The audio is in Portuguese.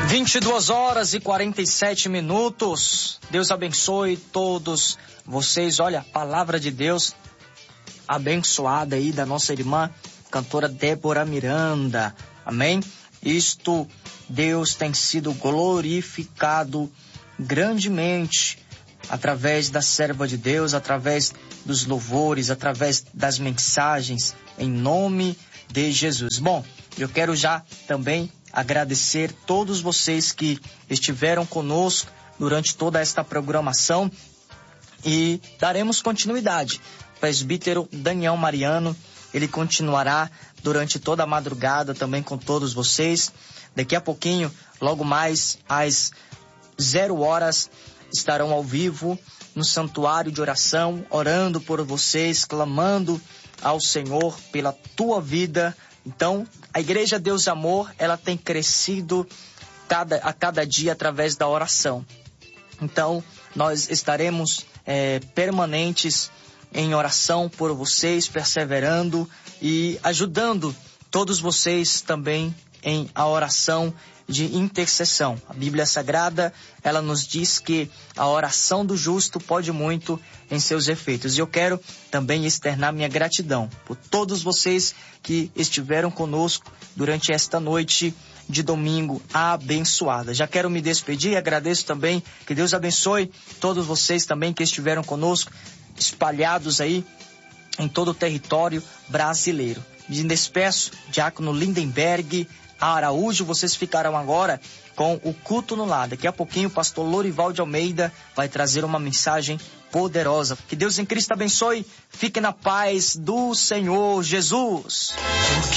22h47. Deus abençoe todos vocês. Olha, a palavra de Deus abençoada aí da nossa irmã cantora Débora Miranda. Amém? Deus tem sido glorificado grandemente através da serva de Deus, através dos louvores, através das mensagens, em nome de Jesus. Bom, eu quero já também agradecer todos vocês que estiveram conosco durante toda esta programação e daremos continuidade. O presbítero Daniel Mariano, ele continuará durante toda a madrugada também com todos vocês. Daqui a pouquinho, logo mais às 0h, estarão ao vivo no santuário de oração, orando por vocês, clamando ao Senhor pela tua vida. Então, a Igreja Deus Amor, ela tem crescido a cada dia através da oração. Então, nós estaremos permanentes em oração por vocês, perseverando e ajudando todos vocês também em a oração de intercessão. A Bíblia Sagrada, ela nos diz que a oração do justo pode muito em seus efeitos. E eu quero também externar minha gratidão por todos vocês que estiveram conosco durante esta noite de domingo abençoada. Já quero me despedir e agradeço também, que Deus abençoe todos vocês também que estiveram conosco, espalhados aí em todo o território brasileiro. Me despeço, Diácono Lindenberg Araújo, vocês ficarão agora com o culto no lar. Daqui a pouquinho o pastor Lorival de Almeida vai trazer uma mensagem poderosa. Que Deus em Cristo abençoe. Fique na paz do Senhor Jesus.